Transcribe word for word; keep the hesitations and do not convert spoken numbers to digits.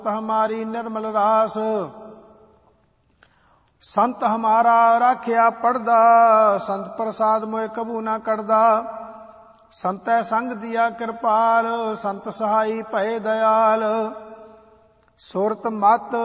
हमारी निर्मल रास। संत हमारा राखिया पड़दा, संत प्रसाद मोए कबू ना करदा। संतै संग दिया कृपाल, संत सहाई भय दयाल। सुरत मत